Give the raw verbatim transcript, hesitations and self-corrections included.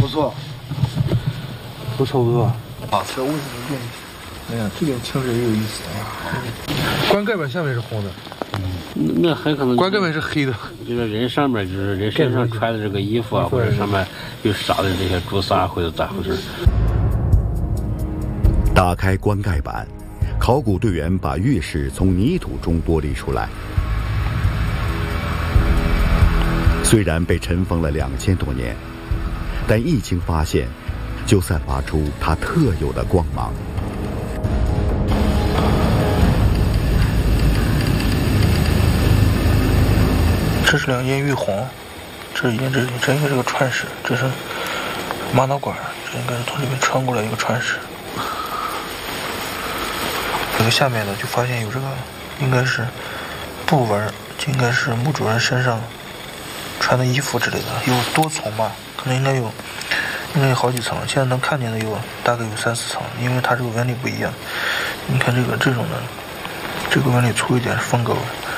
错，不错不错。 啊，这为什么变？哎呀，这点清水也有意思。哎呀， 棺盖板下面是红的， 嗯，那很可能棺盖板是黑的。 这个人上面就是人身上穿的这个衣服啊，或者上面有撒的这些朱砂，或者咋回事？ 打开棺盖板，考古队员把玉石从泥土中剥离出来。虽然被尘封了两千多年，但一经发现，就散发出它特有的光芒。 这是两件玉珙，这一件这这应该是个串石，这是玛瑙管，这应该是从这边穿过来一个串石。这个下面呢，就发现有这个，应该是布纹，应该是墓主人身上穿的衣服之类的，有多层吧，可能应该有，应该有好几层。现在能看见的有大概有三四层，因为它这个纹理不一样。你看这个这种的，这个纹理粗一点是风格纹，